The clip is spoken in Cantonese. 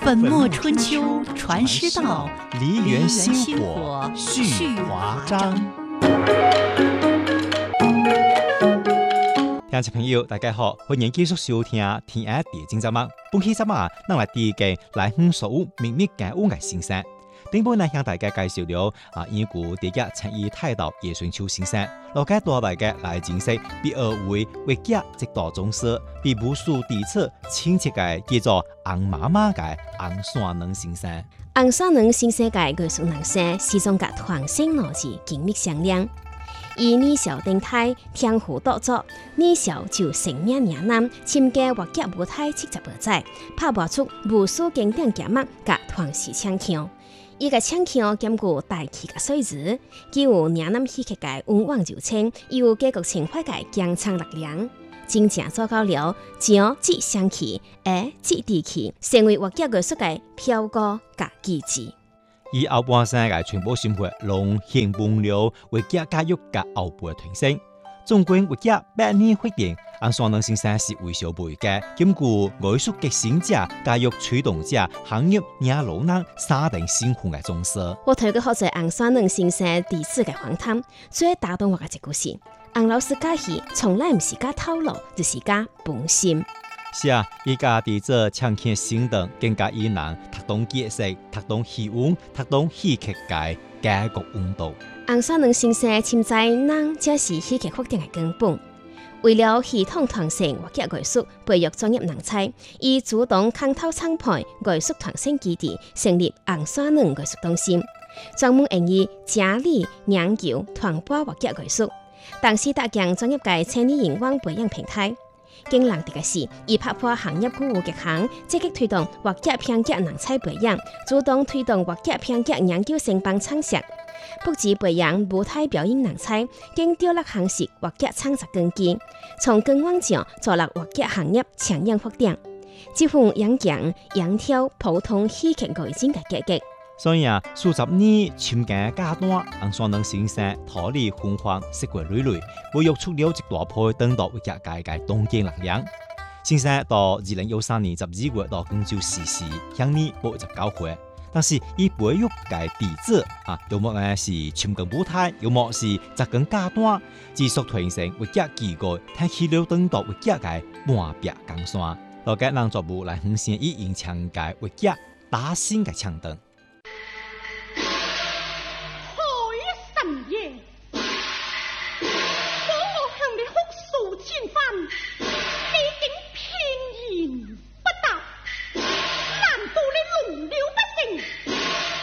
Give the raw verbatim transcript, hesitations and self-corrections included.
本末春秋传师道， 梨园新新火续华章。聽眾朋友，大家好，歡迎繼續收聽《天下地經》節目。本期節目啊，咱來第一個來向所有秘密嘅屋藝先生。頂本呢向大家介紹了啊，已故第一參與泰斗葉順秋先生，落解多位嘅來認識，比而為畫家直到中師，比無數地冊親切嘅叫做紅媽媽嘅紅山能先生。 紅山能先生嘅藝術人生始終甲團結邏輯緊密相連。以年少登台，天賦獨作，年少就成名名男，參加畫家舞台七十二載，拍賣出無數經典劇目，甲團時唱腔。伊個唱腔兼具大氣嘅水質，既有嶺南戲劇嘅溫婉柔情，又有家國情懷嘅強強力量，真正做到了將即香氣，而即地氣，成為畫家藝術嘅飄過甲機智。 以後半生嘅全部生活，攏獻奉了畫家教育甲後輩嘅傳承。縱觀畫家百年活動，紅山能先生是為小輩嘅，兼顧藝術革新者、教育推動者、行業領路人三定先鋒嘅宗師。 我透過學習紅山能先生第一次嘅訪談，最打動我嘅一個故事。紅老師教戲從來唔是假套路，就是假本心。 是啊，依家啲做唱腔先等，更加以人讀懂解釋、讀懂戲文、讀懂戲劇界家國運動。 紅山能先生深知人才是戲劇發展嘅根本。為了系統傳承畫家藝術，培育專業人才，伊主動牽頭創辦藝術傳承基地，成立紅山能藝術中心，專門用於整理、研究、傳播畫家藝術。同時搭建專業界青年人網培養平台。更難得嘅是，伊拍破行業古有極限，積極推動畫家編劇人才培養，主動推動畫家編劇研究生幫創設，不止培養舞台表演人才，更調落夯實畫家創作根基，從更往上助力畫家行業長遠發展，這份養強養挑普通戲劇外景嘅結局。 所以啊，數十年參加階段，紅山能先生桃李風華，色桂累累，培育出了一大批當代畫家界嘅東京力量。先生到二零一三年十二月到廣州逝世，享年八十九歲。但是伊培育嘅弟子啊，要麼呢是參更舞台，要麼是紮更階段，繼續傳承畫家基礎，睇起了當代畫家嘅半壁江山。落解人作部來向先以演唱嘅畫家打新嘅唱燈。